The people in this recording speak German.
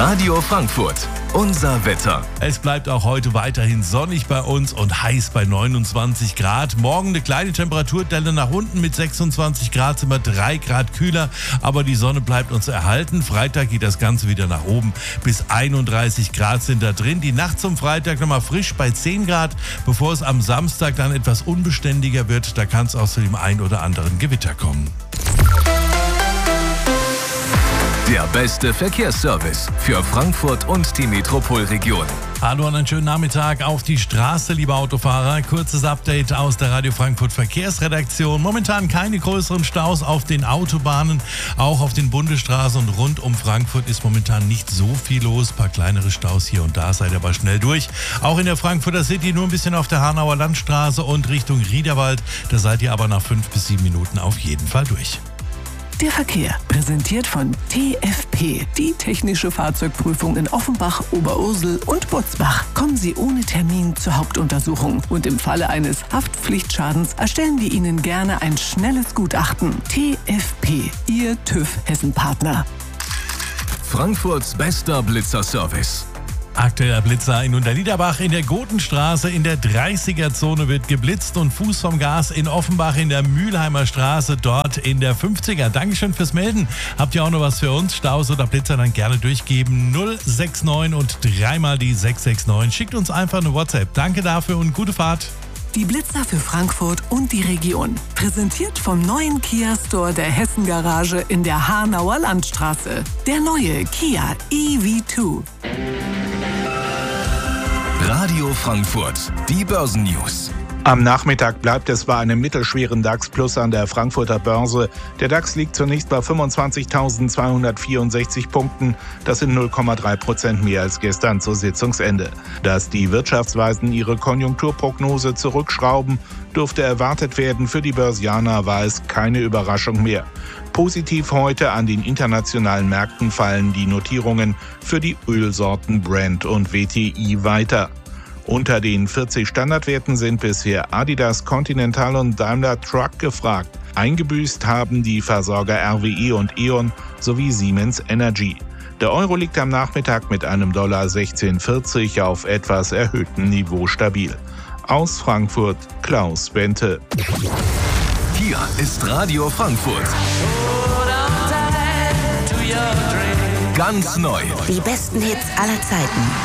Radio Frankfurt, unser Wetter. Es bleibt auch heute weiterhin sonnig bei uns und heiß bei 29 Grad. Morgen eine kleine Temperaturdelle nach unten mit 26 Grad, sind wir 3 Grad kühler, aber die Sonne bleibt uns erhalten. Freitag geht das Ganze wieder nach oben, bis 31 Grad sind da drin. Die Nacht zum Freitag nochmal frisch bei 10 Grad, bevor es am Samstag dann etwas unbeständiger wird. Da kann es auch zu dem ein oder anderen Gewitter kommen. Der beste Verkehrsservice für Frankfurt und die Metropolregion. Hallo und einen schönen Nachmittag auf die Straße, liebe Autofahrer. Kurzes Update aus der Radio Frankfurt Verkehrsredaktion. Momentan keine größeren Staus auf den Autobahnen, auch auf den Bundesstraßen und rund um Frankfurt ist momentan nicht so viel los. Ein paar kleinere Staus hier und da, seid aber schnell durch. Auch in der Frankfurter City nur ein bisschen auf der Hanauer Landstraße und Richtung Riederwald. Da seid ihr aber nach 5 bis 7 Minuten auf jeden Fall durch. Der Verkehr, präsentiert von TFP, die technische Fahrzeugprüfung in Offenbach, Oberursel und Butzbach. Kommen Sie ohne Termin zur Hauptuntersuchung und im Falle eines Haftpflichtschadens erstellen wir Ihnen gerne ein schnelles Gutachten. TFP, Ihr TÜV-Hessen-Partner. Frankfurts bester Blitzerservice. Aktueller Blitzer in Unterliederbach in der Gotenstraße in der 30er-Zone wird geblitzt und Fuß vom Gas in Offenbach in der Mülheimer Straße, dort in der 50er. Dankeschön fürs Melden. Habt ihr auch noch was für uns? Staus oder Blitzer dann gerne durchgeben. 069 und dreimal die 669. Schickt uns einfach eine WhatsApp. Danke dafür und gute Fahrt. Die Blitzer für Frankfurt und die Region. Präsentiert vom neuen Kia Store der Hessen Garage in der Hanauer Landstraße. Der neue Kia EV2. Radio Frankfurt, die Börsennews. Am Nachmittag bleibt es bei einem mittelschweren DAX Plus an der Frankfurter Börse. Der DAX liegt zunächst bei 25.264 Punkten. Das sind 0,3% mehr als gestern zu Sitzungsende. Dass die Wirtschaftsweisen ihre Konjunkturprognose zurückschrauben, durfte erwartet werden. Für die Börsianer war es keine Überraschung mehr. Positiv heute an den internationalen Märkten fallen die Notierungen für die Ölsorten Brent und WTI weiter. Unter den 40 Standardwerten sind bisher Adidas, Continental und Daimler Truck gefragt. Eingebüßt haben die Versorger RWE und E.ON sowie Siemens Energy. Der Euro liegt am Nachmittag mit einem Dollar 16,40 auf etwas erhöhtem Niveau stabil. Aus Frankfurt, Klaus Bente. Hier ist Radio Frankfurt. Ganz neu. Die besten Hits aller Zeiten.